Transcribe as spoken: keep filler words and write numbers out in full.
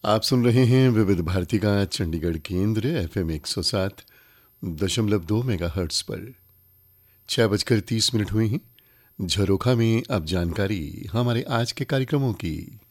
आप सुन रहे हैं विविध भारती का चंडीगढ़ केंद्र एफ एम एक सौ सात दशमलव दो मेगा हर्ट्स पर। छः बजकर तीस मिनट हुए हैं। झरोखा में अब जानकारी हमारे आज के कार्यक्रमों की।